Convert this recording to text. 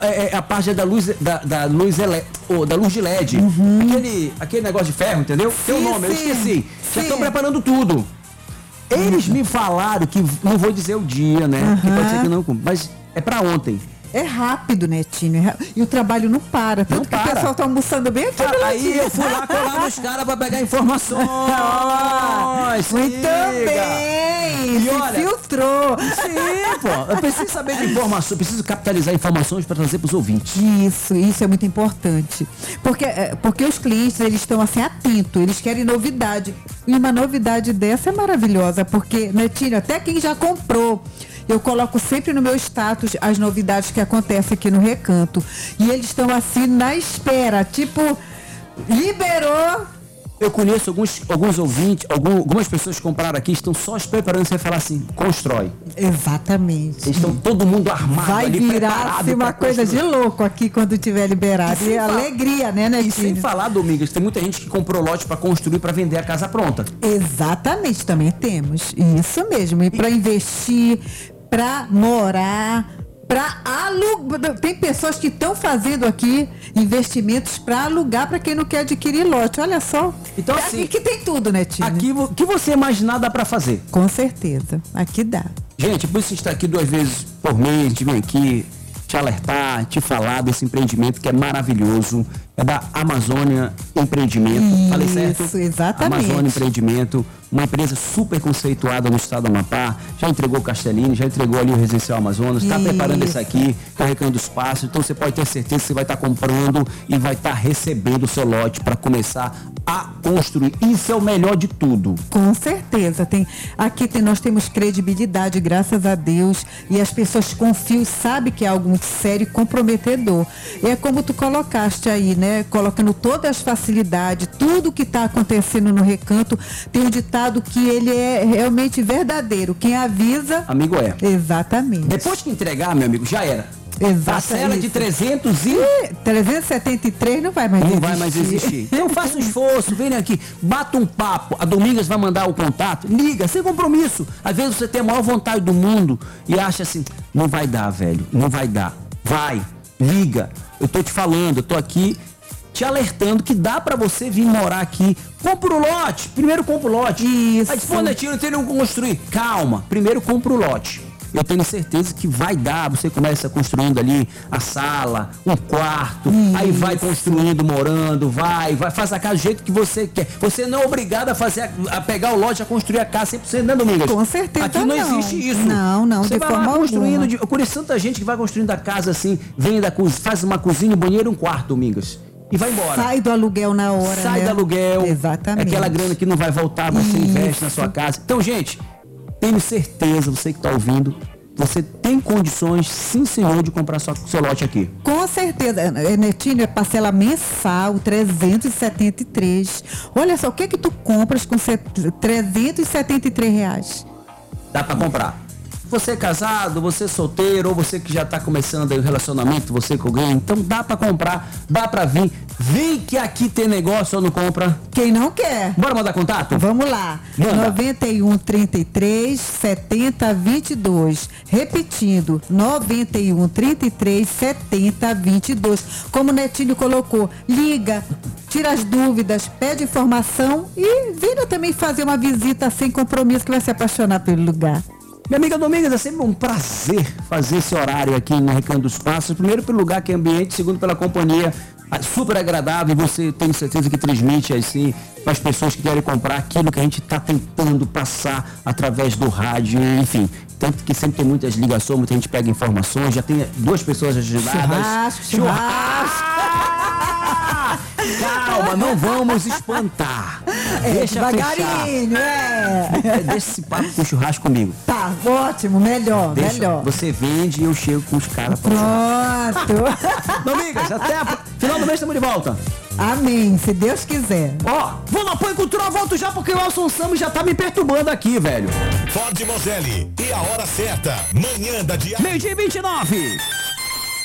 a parte da luz da luz de LED. Aquele negócio de ferro, entendeu? Tem um nome, eu esqueci. Já estão preparando tudo. Eles me falaram que, não vou dizer o dia, né? Que pode ser que não, mas é pra ontem. É rápido, Netinho. E o trabalho não para. Tanto que o pessoal tá almoçando bem aqui. Aí eu fui lá colar nos caras pra pegar informações. Muito bem. E olha, filtrou. Sim, pô. Eu preciso saber de informações, preciso capitalizar informações para trazer pros ouvintes. Isso é muito importante. Porque os clientes, eles estão assim atentos, eles querem novidade. E uma novidade dessa é maravilhosa, porque, Netinho, até quem já comprou, eu coloco sempre no meu status as novidades que acontecem aqui no Recanto. E eles estão assim na espera, tipo, liberou. Eu conheço alguns ouvintes, algumas pessoas que compraram aqui, estão só preparando você falar assim, constrói. Exatamente. Eles estão todo mundo armado. Vai ali, virar assim, uma coisa de louco aqui quando tiver liberado. E alegria, né, Netinho? E sem falar, Domingas, tem muita gente que comprou lote para construir, para vender a casa pronta. Exatamente, também temos. Isso mesmo. E para investir, para morar, para alugar. Tem pessoas que estão fazendo aqui investimentos para alugar para quem não quer adquirir lote. Olha só. Então, assim, aqui tem tudo, né, Tina? Aqui o que você imaginar dá para fazer. Com certeza. Aqui dá. Gente, por isso a gente está aqui 2 vezes por mês, a gente vem aqui te alertar, te falar desse empreendimento que é maravilhoso. É da Amazônia Empreendimento. Falei certo? Isso, exatamente. Amazônia Empreendimento, uma empresa super conceituada no estado do Amapá. Já entregou o Castelinho, já entregou ali o Residencial Amazonas, está preparando esse aqui, carregando os passos. Então você pode ter certeza que você vai estar comprando e vai estar recebendo o seu lote para começar a construir. Isso é o melhor de tudo. Com certeza. Nós temos credibilidade, graças a Deus, e as pessoas confiam, sabem que é algo muito sério e comprometedor. E é como tu colocaste aí, né? Colocando todas as facilidades, tudo que está acontecendo no Recanto, tem um ditado que ele é realmente verdadeiro. Quem avisa... Amigo é. Exatamente. Depois que entregar, meu amigo, já era. Parcela de 373 não vai mais existir. Não vai mais existir. Então faça um esforço, venha aqui, bata um papo. A Domingas vai mandar o contato, liga, sem compromisso. Às vezes você tem a maior vontade do mundo e acha assim, não vai dar, velho, não vai dar. Vai, liga. Eu tô te falando, eu tô aqui te alertando que dá pra você vir morar aqui. Compra o lote, primeiro compra o lote. Isso. Aí diz, Netinho, não tem nem como construir. Calma, primeiro compra o lote. Eu tenho certeza que vai dar, você começa construindo ali a sala, um quarto, aí vai construindo, morando, faz a casa do jeito que você quer. Você não é obrigado a pegar o lote, a construir a casa 100%, né, Domingas? Com certeza. Aqui não existe isso. Não, você de vai forma lá construindo, alguma. eu conheço tanta gente que vai construindo a casa assim, faz uma cozinha, um banheiro, um quarto, Domingas. E vai embora. Sai do aluguel na hora, Sai do aluguel. Exatamente. Aquela grana que não vai voltar, você investe na sua casa. Então, gente, tenho certeza, você que está ouvindo, você tem condições, sim senhor, de comprar seu lote aqui. Com certeza. Netinho, é parcela mensal, 373. Olha só, o que tu compras com 373 reais? Dá para comprar. Você é casado, você é solteiro, ou você que já tá começando aí o relacionamento, você com alguém, então dá pra comprar, dá pra vir. Vem que aqui tem negócio ou não compra. Quem não quer? Bora mandar contato? Vamos lá. 91 33 70 22. Repetindo, 91 33 70 22. Como o Netinho colocou, liga, tira as dúvidas, pede informação e venha também fazer uma visita sem compromisso que vai se apaixonar pelo lugar. Minha amiga Domingas, é sempre um prazer fazer esse horário aqui no Recanto dos Passos. Primeiro pelo lugar que é ambiente, segundo pela companhia super agradável. Você tem certeza que transmite assim para as pessoas que querem comprar aquilo que a gente está tentando passar através do rádio, enfim. Tanto que sempre tem muitas ligações, muita gente pega informações, já tem 2 pessoas agendadas. Churrasco. Calma, não vamos espantar. Deixa devagarinho, Deixa esse papo com churrasco comigo. Tá, ótimo, melhor. Você vende e eu chego com os caras. Pronto. Amigas, até final do mês estamos de volta. Amém, se Deus quiser. Vou no apoio cultural, volto já porque o Elson Samos já tá me perturbando aqui, velho. Ford Mongelli e a hora certa, manhã da dia. 12h29.